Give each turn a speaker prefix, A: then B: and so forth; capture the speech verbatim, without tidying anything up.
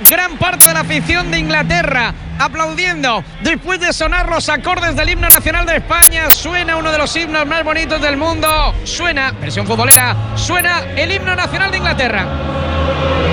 A: gran parte de la afición de Inglaterra aplaudiendo después de sonar los acordes del himno nacional de España. Suena uno de los himnos más bonitos del mundo. Suena, versión futbolera, suena el himno nacional de Inglaterra.